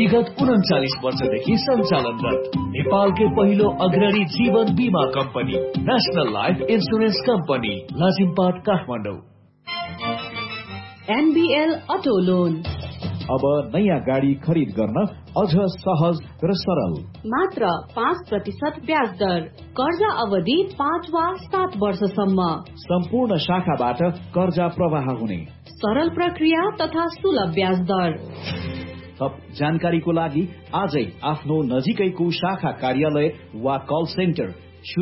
विगत 39 वर्षदेखि सञ्चालनरत नेपालकै पहिलो अग्रणी जीवन बीमा company national life insurance company Lazimpat Kathmandu. NBL auto loan अब नयाँ गाडी खरिद गर्न अझ सहज र सरल। मात्र 5% ब्याज दर, कर्जा अवधि 5 वा 7 वर्षसम्म। सम्पूर्ण शाखाबाट कर्जा प्रवाह हुने सरल प्रक्रिया तथा सुलभ ब्याज दर। थप जानकारीको लागि आजै आफ्नो नजिकैको शाखा कार्यालय वा कल सेन्टर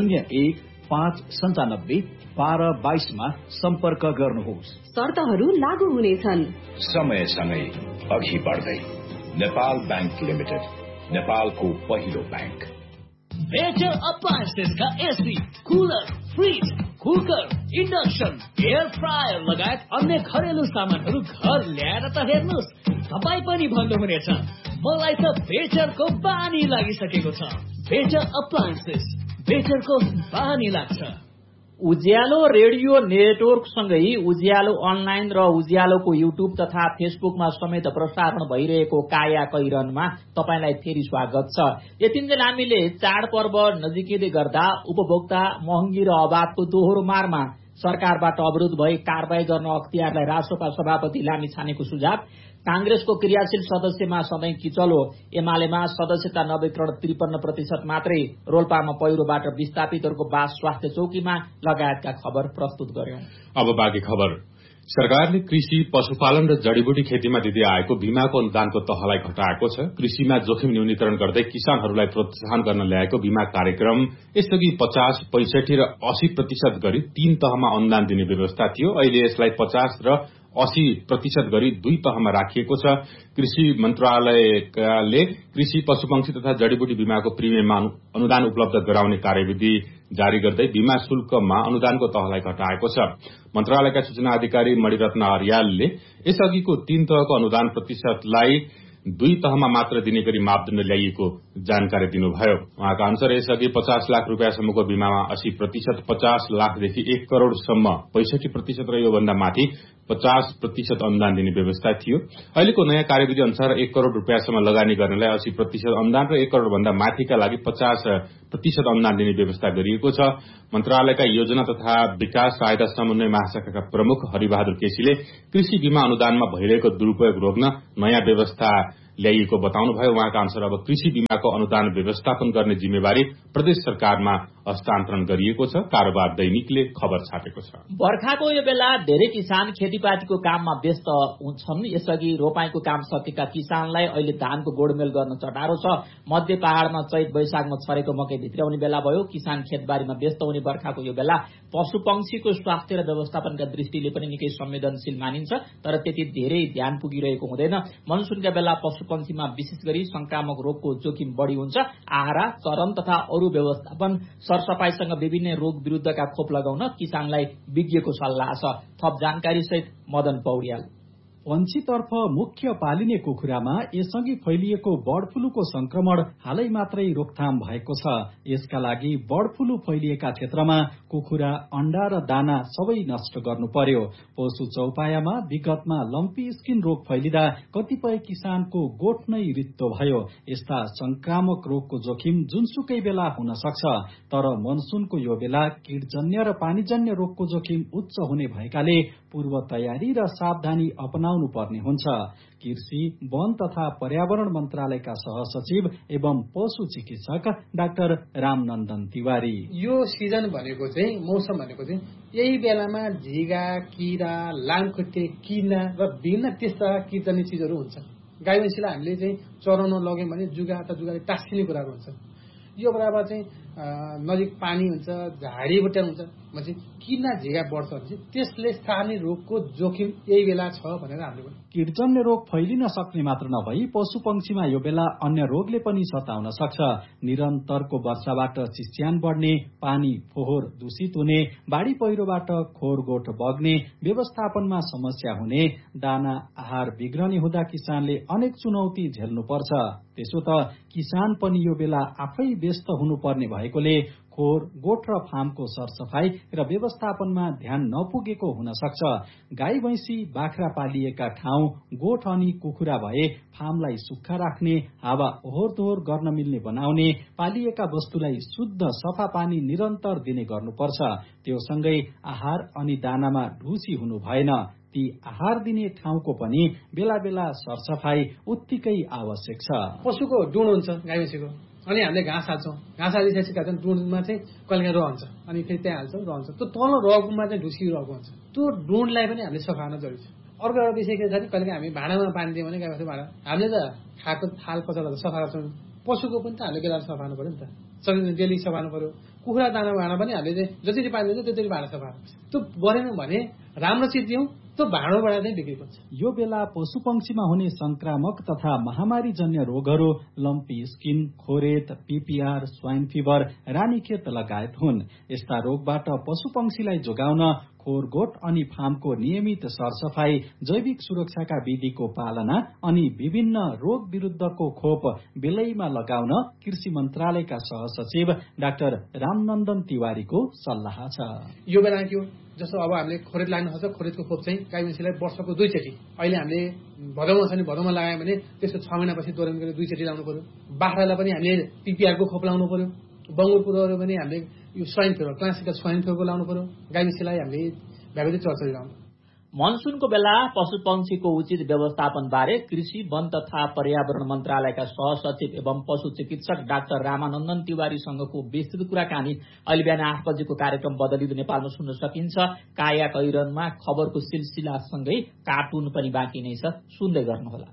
0159 मा सम्पर्क गर्नुहोस्। शर्तहरू लागू हुनेछन्। समयसँगै अघि बढ्दै नेपाल बैंक लिमिटेड, नेपालको पहिलो bank. Better अप्लायन्सेसका AC, cooler, fridge, cooker, induction, air fryer लगायत अन्य घरेलु सामानहरू घर ल्याएर त हेर्नुहोस्, तपाईँ पनि भन्नुहुनेछ मलाई त बेटरको बानी लागिसकेको छ। बेटर अप्लायन्सेस, बेटरको बानी लाग्छ। उज्यालो रेडियो नेटवर्क सँगै उज्यालो अनलाइन र उज्यालोको युट्युब तथा फेसबुकमा समेत प्रसारण भइरहेको काया कैरनमा तपाईलाई फेरि स्वागत छ। यतिन्जेल हामीले चाडपर्व नजिकै गर्दा उपभोक्ता महँगी र अभावको दोहोरो मारमा सरकारबाट अवरोध भई कारबाही गर्न अख्तियारलाई रासोपा सभापति लामिछानेको सुझाव, कांग्रेसको क्रियाशील सदस्यमा सधैँ किचलो, एमालेमा सदस्यता नवीकरण 53% मात्रै, रोल्पामा पहिरोबाट विस्थापितहरूको बास स्वास्थ्य चौकीमा लगायतका खबर प्रस्तुत गर्यौं। अब बाँकी खबर। सरकारले कृषि, पशुपालन र जडीबुटी खेतीमा दिँदै आएको बीमाको अनुदानको तहलाई घटाएको छ। कृषिमा जोखिम न्यूनीकरण गर्दै किसानहरूलाई प्रोत्साहन गर्न ल्याएको बीमा कार्यक्रम यसअघि 50, 65 र 80% गरी 3 तहमा अनुदान दिने व्यवस्था थियो। अहिले यसलाई 50 र 80% गरी 2 तहमा राखिएको छ। कृषि मन्त्रालयले कृषि, पशुपक्षी तथा जडीबुटी बीमाको प्रिमियममा अनुदान उपलब्ध गराउने कार्यविधि जारी गर्दै बीमा शुल्कमा अनुदानको तहलाई घटाएको छ। मन्त्रालयका सूचना अधिकारी मणिरत्न अर्यालले यसअघिको 3 तहको अनुदान प्रतिशतलाई 2 तहमा मात्र दिने गरी मापदण्ड ल्याइएको जानकारी दिनुभयो। उहाँका अनुसार यसअघि 50 लाख रुपियाँसम्मको बीमामा 80%, 50 लाखदेखि 1 करोड़सम्म 65% र योभन्दा माथि 50% अनुदान दिने व्यवस्था थियो। अहिलेको नयाँ कार्यविधि अनुसार 1 करोड़ रुपियाँसम्म लगानी गर्नेलाई 80% अनुदान र 1 करोड़ भन्दा माथिका लागि 50% अनुदान दिने व्यवस्था गरिएको छ। मन्त्रालयका योजना तथा विकास सहायता समन्वय महाशाखाका प्रमुख हरिबहादुर केसीले कृषि बीमा अनुदानमा भइरहेको दुरूपयोग रोक्न नयाँ व्यवस्था ल्याइएको बताउनुभयो। उहाँका अनुसार अब कृषि बीमाको अनुदान व्यवस्थापन गर्ने जिम्मेवारी प्रदेश सरकारमा हस्तान्तरण गरिएको छ। कारोबार दैनिकले खबर छापेको छ। बर्खाको यो बेला धेरै किसान खेतीपातीको काममा व्यस्त हुन्छन्। यसअघि रोपाईको काम सकेका किसानलाई अहिले धानको गोडमेल गर्न चटारो छ। मध्य पहाड़मा चैत वैशाखमा छरेको मकै भित्राउने बेला भयो। किसान खेतबारीमा व्यस्त हुने बर्खाको यो बेला पशुपक्षीको स्वास्थ्य र व्यवस्थापनका दृष्टिले पनि निकै संवेदनशील मानिन्छ। तर त्यति धेरै ध्यान पुगिरहेको हुँदैन। मनसुनका बेला पशुपक्षीमा विशेष गरी संक्रामक रोगको जोखिम बढ़ी हुन्छ। आहारा, चरन तथा अरू व्यवस्थापन सरसफाईसँग विभिन्न रोग विरुद्धका खोप लगाउन किसानलाई विज्ञको सल्लाह छ। थप जानकारी सहित मदन पौड्याल। पंक्षीतर्फ मुख्य पालिने कुखुरामा यसअघि फैलिएको बर्ड फ्लूको संक्रमण हालै मात्रै रोकथाम भएको छ। यसका लागि बर्ड फ्लू फैलिएका क्षेत्रमा कुखुरा, अण्डा र दाना सबै नष्ट गर्नु पर्यो। पशु चौपायामा विगतमा लम्पी स्किन रोग फैलिँदा कतिपय किसानको गोठ नै रित्तो भयो। यस्ता संक्रामक रोगको जोखिम जुनसुकै बेला हुन सक्छ। तर मनसुनको यो बेला कीटजन्य र पानीजन्य रोगको जोखिम उच्च हुने भएकाले पूर्व तयारी र सावधानी अपनाउनु पर्ने हुन्छ। कृषि, वन तथा पर्यावरण मन्त्रालयका सहसचिव एवं पशु चिकित्सक डाक्टर रामनन्दन तिवारी, यो सिजन भनेको चाहिँ मौसम भनेको चाहिँ यही बेलामा झिगा, किरा, लामखुट्टे, किना र विभिन्न त्यस्ता कीटजन्य चिजहरू हुन्छ। गाई भैँसीलाई हामीले चाहिँ चराउन लग्यौँ भने जुगाले टाँसिने कुराहरू हुन्छ। यो बराबर चाहिँ नजिक पानी हुन्छ, झाडी बुट्यान हुन्छ भने किना झिगा बढ्छ भने त्यसले सार्ने रोगको जोखिम यही बेला छ भनेर हामीले कीटजन्य रोग फैलिन सक्ने मात्र नभई पशु पंक्षीमा यो बेला अन्य रोगले पनि सताउन सक्छ। निरन्तरको वर्षाबाट चिस्यान बढ्ने, पानी फोहोर दूषित हुने, बाढी पहिरोबाट खोरगोठ बग्ने, व्यवस्थापनमा समस्या हुने, दाना आहार बिग्रने हुँदा किसानले अनेक चुनौती झेल्नु पर्छ। त्यसो त किसान पनि यो बेला आफै व्यस्त हुनुपर्ने भएकोले खोर, गोठ र फार्मको सरसफाई र व्यवस्थापनमा ध्यान नपुगेको हुन सक्छ। गाई भैंसी बाख्रा पालिएका ठाउँ, गोठ अनि कुखुरा भए फार्मलाई सुक्खा राख्ने, हावा ओहोर दोहोर गर्न मिल्ने बनाउने, पालिएका वस्तुलाई शुद्ध सफा पानी निरन्तर दिने गर्नुपर्छ। त्यो सँगै आहार अनि दानामा ढुसी हुनु भएन। ती आहार दिने ठाउँको पनि बेला बेला सरसफाई उत्तिकै आवश्यक छ। पशुको डुँड हुन्छ गाई भैँसीको, अनि हामीले घाँस हाल्छौँ। घाँस हालिसकेपछि का डुँडमा चाहिँ कहिले रहन्छ, अनि फेरि त्यहाँ हाल्छौँ रहन्छ। त्यो तल रगमा चाहिँ ढुसी रहेको हुन्छ। त्यो डुँडलाई पनि हामीले सफा गर्न जरुरी छ। अर्को एउटा विषय के छ भने कहिले हामी भाँडामा पानी दियौँ भने गाई भैँसी भाँडा हामीले त खाएको थाल पचाएर सफा गर्छौँ। पशुको पनि त हामीले बेला सफा गर्नु पर्यो नि त, सबै डेली सफा गर्नु पर्यो। कुखुरा दाना भाँडा पनि हामीले जसरी पानी दिन्छ त्यसरी भाँडा सफा गर्छ। त्यो गरेनौँ भने राम्रो चिज दियौँ, त्यो भाँडोबाट चाहिँ बिक्री पर्छ। यो बेला पशु पंक्षीमा हुने संक्रामक तथा महामारीजन्य रोगहरू lumpy skin, खोरेत, PPR, swine fever, Ranikhet लगायत हुन्। यस्ता रोगबाट पशु पंक्षीलाई जोगाउन खोर, गोठ अनि फार्मको नियमित सरसफाई, जैविक सुरक्षाका विधिको पालना अनि विभिन्न रोग विरुद्धको खोप बेलैमा लगाउन कृषि मन्त्रालयका सहसचिव डाक्टर रामनन्दन तिवारीको सल्लाह छ। यो बेला के हो, जस्तो अब हामीले खोरेत लाग्नु सक्छ, खोरेतको खोप चाहिँ गाई भैँसीलाई वर्षको 2 चोटि, अहिले हामीले भदौमा छ भने भदौमा लगायो भने त्यसको 6 महिनापछि दोहोऱ्याउन गरेर 2 चोटि लाउनु पर्यो। बाख्रालाई पनि हामीले पीपीआरको खोप लाउनु पर्यो। बङ्गुरपुरहरू पनि हामीले यो स्वाइन फिभर, क्लासिकल स्वाइन फिभरको लाउनु पर्यो। गाई भैँसीलाई हामीले भ्यागुती चर्चरी लाउनु। मनसुनको बेला पशु पंक्षीको उचित व्यवस्थापन बारे कृषि, वन तथा पर्यावरण मन्त्रालयका सहसचिव एवं पशु चिकित्सक डाक्टर रामानन्दन तिवारीसँगको विस्तृत कुराकानी अहिले बिहान 8 बजेको कार्यक्रम बदलिँदो नेपालमा सुन्न सकिन्छ। काया कैरनमा खबरको सिलसिलासँगै कार्टुन पनि बाँकी नै छ, सुन्दै गर्नुहोला।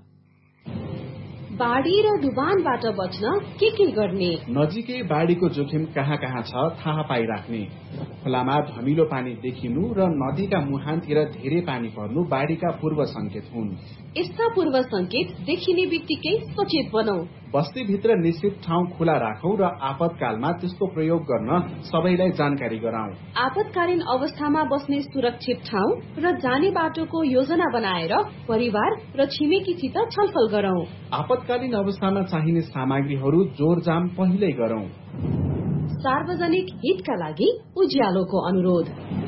बाढी र डुबानबाट बच्न के गर्ने? नजिकै बाढीको जोखिम कहाँ कहाँ छ थाहा पाइराख्ने। खोलामा धमिलो पानी देखिनु र नदीका मुहानतिर धेरै पानी पर्नु बाढीका पूर्व संकेत हुन्। यस्ता पूर्व संकेत देखिने बित्तिकै सचेत बनौं। बस्तीभित्र निश्चित ठाउँ खुला राखौं र आपतकालमा त्यसको प्रयोग गर्न सबैलाई जानकारी गराउँ। आपतकालीन अवस्थामा बस्ने सुरक्षित ठाउँ र जाने बाटोको योजना बनाएर परिवार र छिमेकीसित छलफल गरौं। आपतकालीन अवस्थामा चाहिने सामग्रीहरू जोरजाम पहिल्यै गरौं। सार्वजनिक हितका लागि उज्यालोको अनुरोध।